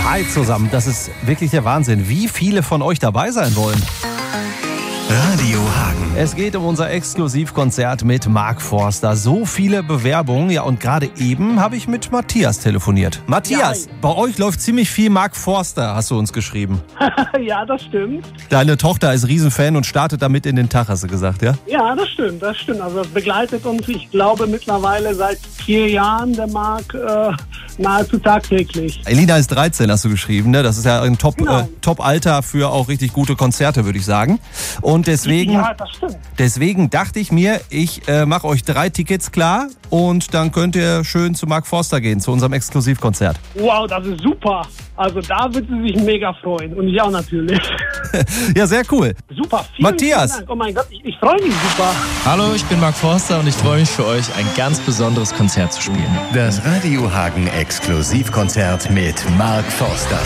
Hi zusammen, das ist wirklich der Wahnsinn, wie viele von euch dabei sein wollen. Radio Hagen. Es geht um unser Exklusivkonzert mit Mark Forster. So viele Bewerbungen. Ja, und gerade eben habe ich mit Matthias telefoniert. Matthias, Ja. bei euch läuft ziemlich viel Mark Forster, hast du uns geschrieben. Ja, das stimmt. Deine Tochter ist Riesenfan und startet damit in den Tag, hast du gesagt, ja? Ja, das stimmt. Also das begleitet uns, ich glaube, mittlerweile seit 4 Jahren, der Marc, nahezu tagtäglich. Elina ist 13, hast du geschrieben, ne? Das ist ja ein Genau. Top-Alter für auch richtig gute Konzerte, würde ich sagen. Und deswegen Ja, das stimmt. dachte ich mir, ich mache euch 3 Tickets klar und dann könnt ihr schön zu Mark Forster gehen, zu unserem Exklusivkonzert. Wow, das ist super. Also da wird sie sich mega freuen. Und ich auch natürlich. Ja, sehr cool. Super. Matthias. Vielen Dank. Oh mein Gott, ich freue mich super. Hallo, ich bin Mark Forster und ich freue mich für euch, ein ganz besonderes Konzert zu spielen. Das Radio Hagen Exklusivkonzert mit Mark Forster.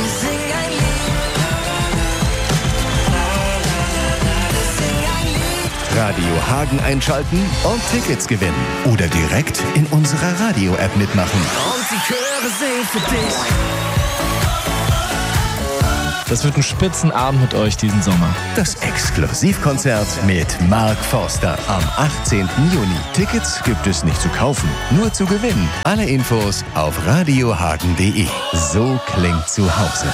Radio Hagen einschalten und Tickets gewinnen. Oder direkt in unserer Radio-App mitmachen. Und die Chöre singen für dich. Das wird ein Spitzenabend mit euch diesen Sommer. Das Exklusivkonzert mit Mark Forster am 18. Juni. Tickets gibt es nicht zu kaufen, nur zu gewinnen. Alle Infos auf radiohagen.de. So klingt zu Hause.